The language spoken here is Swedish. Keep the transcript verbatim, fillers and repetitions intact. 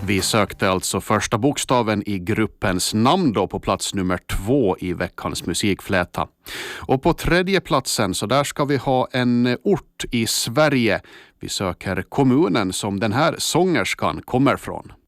Vi sökte alltså första bokstaven i gruppens namn då på plats nummer två i veckans musikfläta. Och på tredje platsen så där ska vi ha en ort i Sverige. Vi söker kommunen som den här sångerskan kommer från.